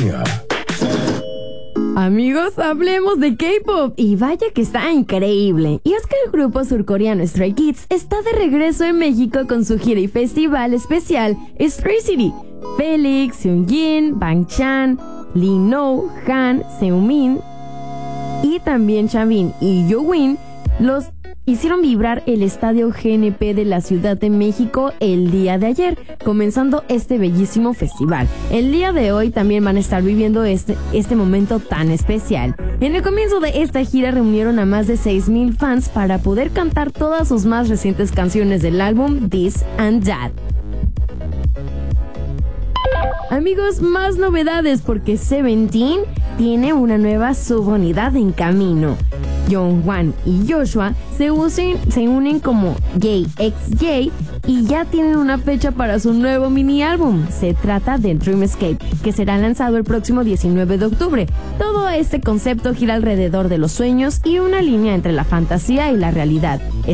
Alegría. Amigos, hablemos de K-pop. Y vaya que está increíble. Y es que el grupo surcoreano Stray Kids está de regreso en México con su gira y festival especial Stray City. Felix, Seungjin, Bang Chan, Lee No, Han, Seungmin y también Changbin y Yowin los hicieron vibrar el estadio GNP de la Ciudad de México el día de ayer, comenzando este bellísimo festival. El día de hoy también van a estar viviendo este momento tan especial. En el comienzo de esta gira reunieron a más de 6,000 fans para poder cantar todas sus más recientes canciones del álbum This and That. Amigos, más novedades porque Seventeen tiene una nueva subunidad en camino. Jongwon y Joshua se unen como JXJ y ya tienen una fecha para su nuevo mini álbum. Se trata de Dreamscape, que será lanzado el próximo 19 de octubre. Todo este concepto gira alrededor de los sueños y una línea entre la fantasía y la realidad.